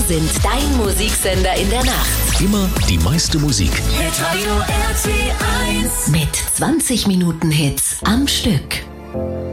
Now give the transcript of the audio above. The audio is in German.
sind dein Musiksender in der Nacht. Immer die meiste Musik. Hitradio RT1 mit 20 Minuten Hits am Stück.